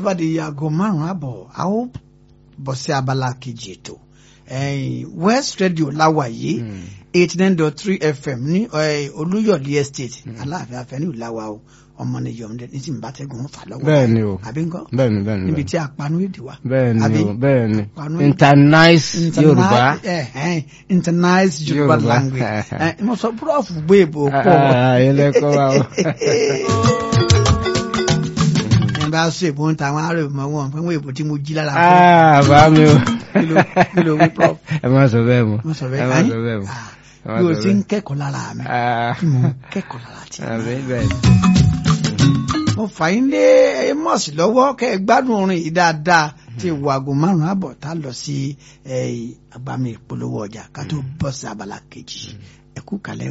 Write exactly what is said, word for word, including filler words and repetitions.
bá di aago márùn-ún àbọ̀ a ó bọ̀ sí abala kejì ètò West Radio láwa yìí eighty nine dot three F M ní Olúyọ̀lé Estate Aláàfin Avenue láwa o ọmọ ní yọmọdé ní tí n bá tẹ́gùn fà lọ́wọ́ bẹ́ẹ̀ni o àbí nǹkan bẹ́ẹ̀ni bẹ́ẹ̀ni níbi tí àpanu èdè wa bẹ́ẹ̀ni o bẹ́ẹ̀ni internalize Yorùbá internalize Yorùbá language mo sọ prof gbé èbò pọ̀ ayẹlẹ́kọ́ wa o ẹ bá sọ èbò ń ta àwọn ará ìmọ̀ wọn fún èbò tí mo jí lára fún bá mi o kí ló wí prof ẹ má sọ bẹ́ẹ̀ mọ́ mo sọ ẹ má bẹ́ẹ̀ sọ bẹ́ẹ̀ mọ́ bí o ti ń kẹ́kọ̀ọ́ lára mi tí mo ń kẹ́kọ̀ọ́ lára ti mo fà yín lé mọ́ọ̀sì lọ́wọ́ kẹ́ ẹ gbádùn orin yìí dáadáa tí wàgò márùn-ún àbọ̀ tá lọ sí agbami ìpolówó ọjà ká tó bọ́ sí abala kejì ẹ kú kalẹ̀.